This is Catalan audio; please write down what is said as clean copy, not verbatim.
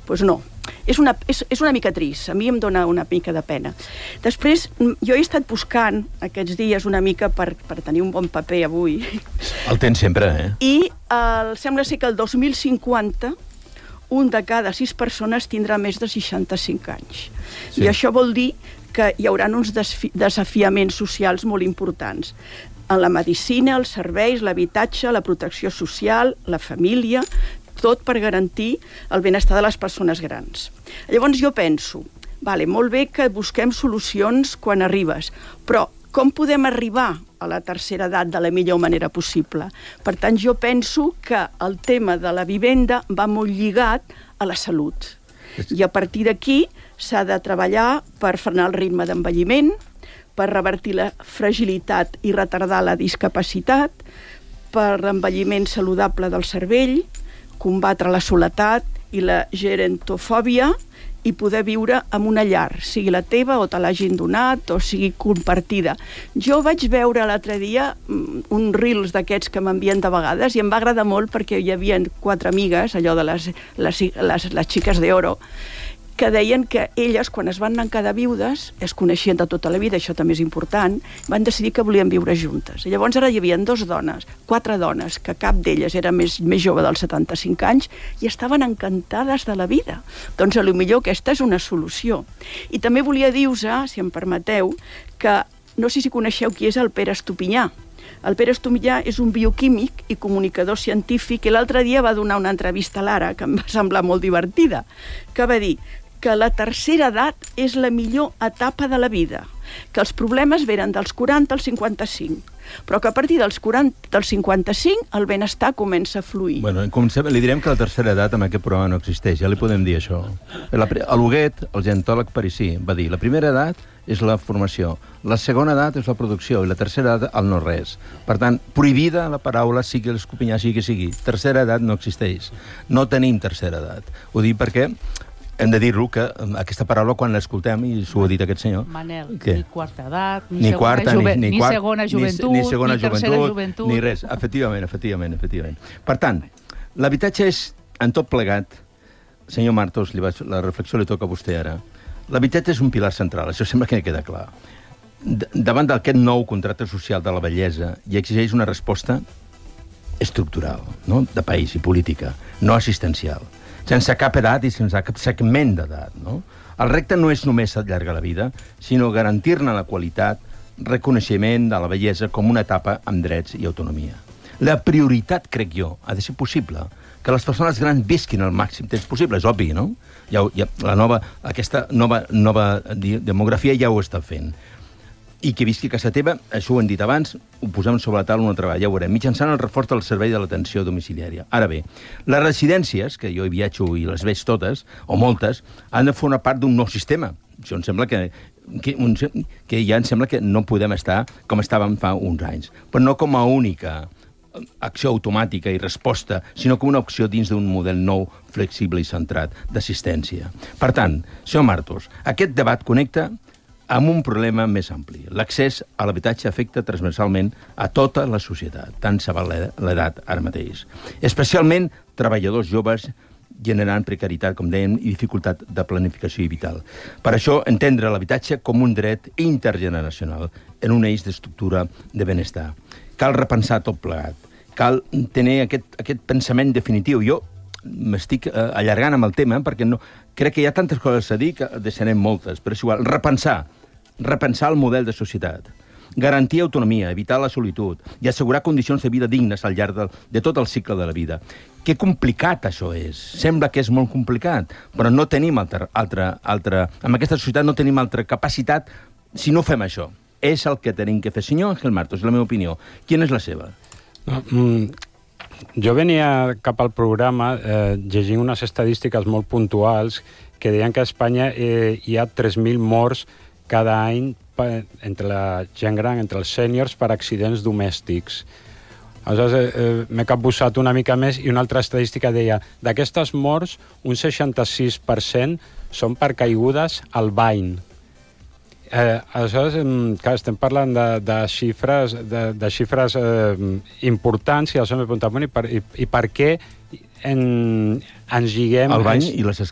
Doncs no. És una mica trist, a mi em dona una mica de pena. Després, jo he estat buscant aquests dies una mica per tenir un bon paper avui. El tens sempre, I sembla ser que el 2050 un de cada 6 persones tindrà més de 65 anys. Sí. I això vol dir que hi haurà uns desafiaments socials molt importants. En la medicina, els serveis, l'habitatge, la protecció social, la família, tot per garantir el benestar de les persones grans. Llavors jo penso, molt bé que busquem solucions quan arribes, però com podem arribar a la tercera edat de la millor manera possible? Per tant, jo penso que el tema de la vivenda va molt lligat a la salut. I a partir d'aquí s'ha de treballar per frenar el ritme d'envelliment, per revertir la fragilitat i retardar la discapacitat, per l'envelliment saludable del cervell, combatre la soledat i la gerontofòbia i poder viure en una llar, sigui la teva o te l'hagin donat o sigui compartida. Jo vaig veure l'altre dia uns reels d'aquests que m'envien de vegades i em va agradar molt perquè hi havia 4 amigues, allò de les xiques d'oro, que deien que elles, quan es van anar quedar viudes, es coneixien de tota la vida, això també és important, van decidir que volien viure juntes. I llavors ara hi havia 4 dones, que cap d'elles era més jove dels 75 anys, i estaven encantades de la vida. Doncs potser aquesta és una solució. I també volia dir-vos, si em permeteu, que no sé si coneixeu qui és el Pere Estupinyà. El Pere Estupinyà és un bioquímic i comunicador científic i l'altre dia va donar una entrevista a l'Ara, que em va semblar molt divertida, que va dir que la tercera edat és la millor etapa de la vida, que els problemes venen dels 40 als 55, però que a partir dels 55 el benestar comença a fluir. Bueno, li direm que la tercera edat en aquest programa no existeix, ja li podem dir això. L'Huguet, el gerontòleg parisí, va dir la primera edat és la formació, la segona edat és la producció i la tercera edat el no-res. Per tant, prohibida la paraula, sigui l'Estupinyà, sigui que sigui. Tercera edat no existeix. No tenim tercera edat. Ho dic perquè hem de dir-lo que aquesta paraula, quan l'escoltem, i s'ho ha dit aquest senyor... Manel, ni quarta edat, ni segona joventut, ni tercera joventut... Ni res, efectivament. Per tant, l'habitatge és, en tot plegat, senyor Martos, la reflexió li toca a vostè ara, l'habitatge és un pilar central, això sembla que queda clar. Davant d'aquest nou contracte social de la bellesa, hi exigeix una resposta estructural, no? De país i política, no assistencial, sense cap edat i sense cap segment d'edat, no? El repte no és només allargar la vida, sinó garantir-ne la qualitat, reconeixement de la bellesa com una etapa amb drets i autonomia. La prioritat, crec jo, ha de ser possible que les persones grans visquin el màxim temps possible, és obvi, no? Aquesta nova demografia ja ho està fent. I que visqui a casa teva, això ho hem dit abans, ho posem sobre la taula una altra vegada, ja ho veurem, mitjançant el reforç del servei de l'atenció domiciliària. Ara bé, les residències, que jo hi viatjo i les veig totes, o moltes, han de formar part d'un nou sistema. Això em sembla que ja em sembla que no podem estar com estàvem fa uns anys, però no com a única acció automàtica i resposta, sinó com una opció dins d'un model nou, flexible i centrat d'assistència. Per tant, senyor Martos, aquest debat connecta amb un problema més ampli. L'accés a l'habitatge afecta transversalment a tota la societat, tant se val l'edat ara mateix. Especialment treballadors joves generant precarietat, com dèiem, i dificultat de planificació vital. Per això, entendre l'habitatge com un dret intergeneracional en un eix d'estructura de benestar. Cal repensar tot plegat. Cal tenir aquest pensament definitiu. Jo m'estic allargant amb el tema perquè crec que hi ha tantes coses a dir que deixarem moltes, però és igual. Repensar el model de societat, garantir autonomia, evitar la solitud i assegurar condicions de vida dignes al llarg de tot el cicle de la vida. Que complicat això és. Sembla que és molt complicat, però no tenim altra... En aquesta societat no tenim altra capacitat si no fem això. És el que tenim que fer. Senyor Ángel Martos, és la meva opinió. Quina és la seva? Jo venia cap al programa llegint unes estadístiques molt puntuals que deien que a Espanya hi ha 3.000 morts cada any entre la gent gran, entre els sèniors, per accidents domèstics. Aleshores, m'he capbussat una mica més i una altra estadística deia d'aquestes morts, un 66% són per caigudes al bany. Aleshores, clar, estem parlant de xifres importants i aleshores m'he preguntat, i per què ens lliguem... El bany i les